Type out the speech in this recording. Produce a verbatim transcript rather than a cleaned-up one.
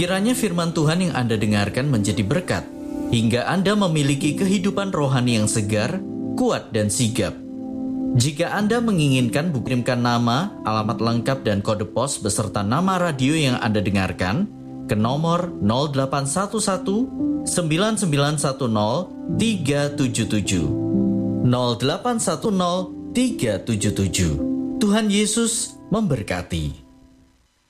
Kiranya firman Tuhan yang Anda dengarkan menjadi berkat, hingga Anda memiliki kehidupan rohani yang segar, kuat, dan sigap. Jika Anda menginginkan kirimkan nama, alamat lengkap, dan kode pos beserta nama radio yang Anda dengarkan ke nomor nol delapan satu satu sembilan sembilan satu nol tiga tujuh tujuh nol delapan satu nol tiga tujuh tujuh. Tuhan Yesus memberkati.